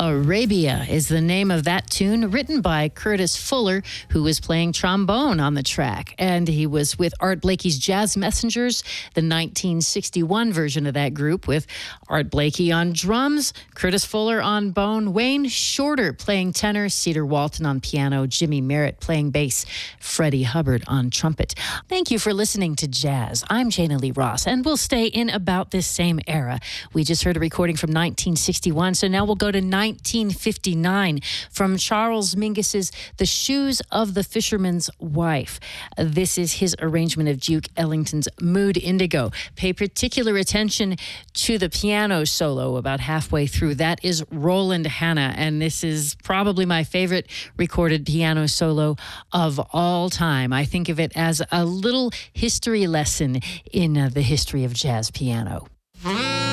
Arabia is the name of that tune, written by Curtis Fuller, who was playing trombone on the track. And he was with Art Blakey's Jazz Messengers, the 1961 version of that group, with Art Blakey on drums, Curtis Fuller on bone, Wayne Shorter playing tenor, Cedar Walton on piano, Jimmy Merritt playing bass, Freddie Hubbard on trumpet. Thank you for listening to Jazz. I'm Jana Lee Ross, and we'll stay in about this same era. We just heard a recording from 1961, so now we'll go to 1959 from Charles Mingus's The Shoes of the Fisherman's Wife. This is his arrangement of Duke Ellington's Mood Indigo. Pay particular attention to the piano solo about halfway through. That is Roland Hanna, and this is probably my favorite recorded piano solo of all time. I think of it as a little history lesson in the history of jazz piano.